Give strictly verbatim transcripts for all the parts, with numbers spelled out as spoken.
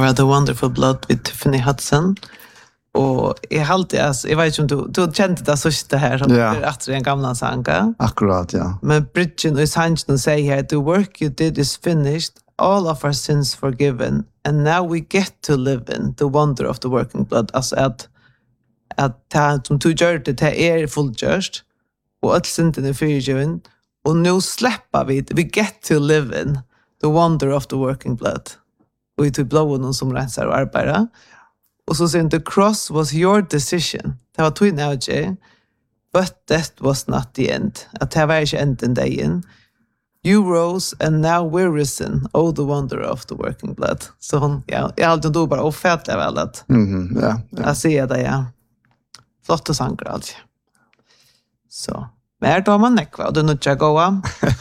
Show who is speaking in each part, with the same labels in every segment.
Speaker 1: var The Wonderful Blood vid Tiffany Hudson. Och jag alltid alltså jag vet inte om du du kände det sista här som
Speaker 2: Ja.
Speaker 1: är att en gamla sång.
Speaker 2: Akkurat, ja.
Speaker 1: Men Bridgen och Sanchen säger här, the work you did is finished, all of our sins forgiven, and now we get to live in the wonder of the working blood. Alltså att att det som du gör det är fullgjort och att synden är förgiven och nu släpper vi we get to live in the wonder of the working blood. Och det blåa någon som rensar och arbetar. Och så säger the cross was your decision. Det var twin out, but that was not the end. Att det var inte änden dagen. You rose and now we're risen. Oh, the wonder of the working blood. Så hon, ja, jag hade då bara ofärdliga väl att
Speaker 2: Mhm, ja. ja.
Speaker 1: jag ser det, ja. Flotta sanger alltså. Så. Men här tar man nekva, och det är nog inte goa.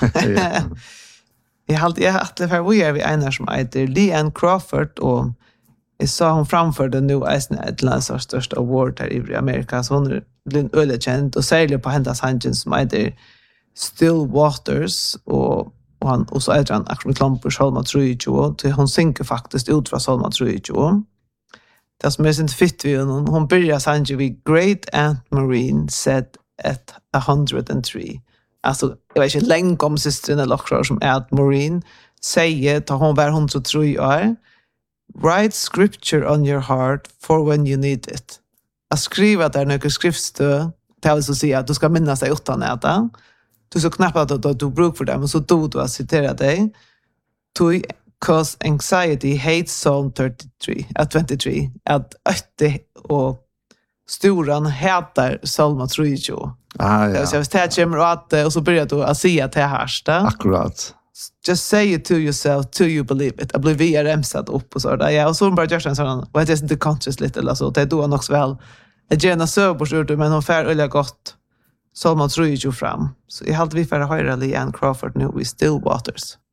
Speaker 1: Jag hade jag att det för vi är vi ena som heter Leanne Crawford och jag sa hon framförde nu ett lands största award här i Amerika, så hon är blivit ölekänd och särskilt på hennes hangen som heter Still Waters och och han och så är han Axel Klamper Salma tjugotre till hon synker faktiskt ut från Salma tjugotre. Det som är inte fitt vi hon hon börjar sange vid Great Aunt Marine said at one hundred three. Alltså jag vet inte länge om systern eller också som är att Marine säger ta hon var hon så tror jag write scripture on your heart for when you need it. Att skriva där några skriftstö det vill säga att du ska minnas dig utan äta. Du så knappt att du, du bruk för det, men så då du att citera dig. To cause anxiety hates Psalm thirty-three, at twenty-three, att ötte och storan hatar Psalm tjugotre.
Speaker 2: Ah, ja.
Speaker 1: Så jag visste att kommer att och så börjar du att säga till härsta.
Speaker 2: Akkurat.
Speaker 1: Just say it to yourself till you believe it. Jag blir vi remsat upp och så där. Ja, och så bara gör en sån och det är inte conscious lite eller så. Det är då också väl. Jag gärna söker men hon fär öliga gott. Salma tjugotre fram. Så jag hade vi för att höra Leanne Crawford nu i Still Waters.